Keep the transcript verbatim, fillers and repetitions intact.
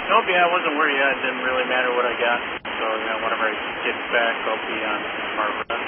Nope, yeah, I wasn't worried. Yeah, it didn't really matter what I got. So, yeah, whenever I get back, I'll be on Barbara.